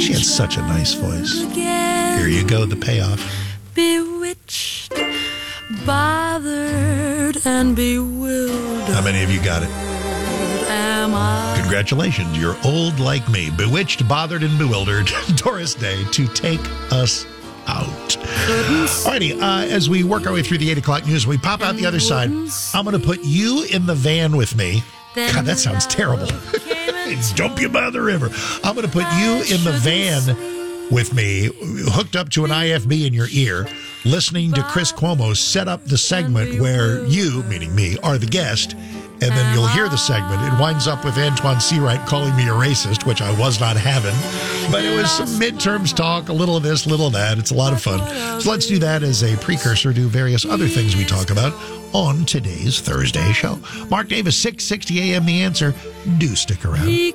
She had such a nice voice. Here you go, the payoff. Bewitched, bothered, and bewildered. How many of you got it? Am I? Congratulations, you're old like me. Bewitched, bothered, and bewildered. Doris Day to take us out. Alrighty, as we work our way through the 8 o'clock news, we pop out the other side. I'm going to put you in the van with me. God, that sounds terrible. It's dump you by the river. I'm going to put you in the van with me, hooked up to an IFB in your ear, listening to Chris Cuomo set up the segment where you, meaning me, are the guest. And then you'll hear the segment. It winds up with Antoine Seawright calling me a racist, which I was not having. But it was some midterms talk, a little of this, a little of that. It's a lot of fun. So let's do that as a precursor to various other things we talk about on today's Thursday show. Mark Davis, 660 AM, The Answer. Do stick around.